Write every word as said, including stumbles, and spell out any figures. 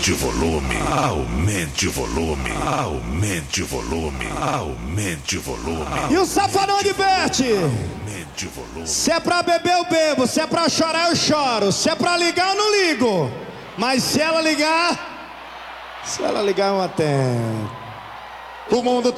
Aumente o volume, aumente o volume, aumente o volume, aumente o volume. E o Safanão adverte: Aumente o volume. se é pra beber eu bebo, se é pra chorar eu choro, se é pra ligar eu não ligo, mas se ela ligar, se ela ligar eu atendo. O mundo